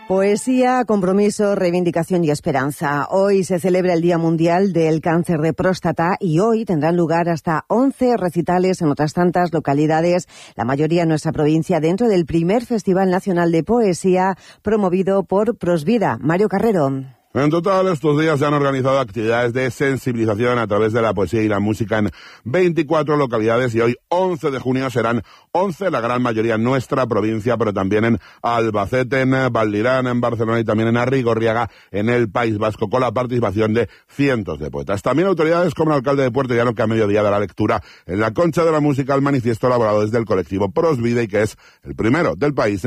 Poesía, compromiso, reivindicación y esperanza. Hoy se celebra el Día Mundial del Cáncer de Próstata y hoy tendrán lugar hasta 11 recitales en otras tantas localidades, la mayoría en nuestra provincia, dentro del primer Festival Nacional de Poesía promovido por Prosvida. Mario Carrero. En total, estos días se han organizado actividades de sensibilización a través de la poesía y la música en 24 localidades y hoy, 11 de junio, serán 11, la gran mayoría en nuestra provincia, pero también en Albacete, en Valdirán, en Barcelona y también en Arrigorriaga, en el País Vasco, con la participación de cientos de poetas. También autoridades como el alcalde de Puerto Llano, que a mediodía dará lectura en la Concha de la Música al manifiesto elaborado desde el colectivo Prosvida y que es el primero del país